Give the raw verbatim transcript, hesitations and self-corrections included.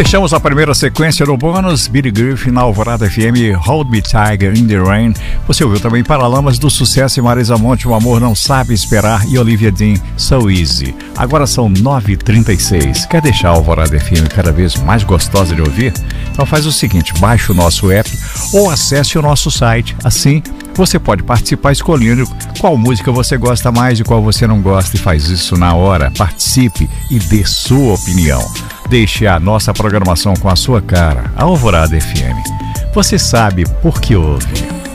Fechamos a primeira sequência do bônus, Billy Griffin na Alvorada F M, Hold Me Tiger in the Rain. Você ouviu também Paralamas do Sucesso e Marisa Monte, O Amor Não Sabe Esperar, e Olivia Dean, So Easy. Agora são nove e trinta e seis. Quer deixar a Alvorada F M cada vez mais gostosa de ouvir? Então faz o seguinte, baixe o nosso app ou acesse o nosso site. Assim, você pode participar escolhendo qual música você gosta mais e qual você não gosta, e faz isso na hora. Participe e dê sua opinião. Deixe a nossa programação com a sua cara. A Alvorada F M. Você sabe por que ouve.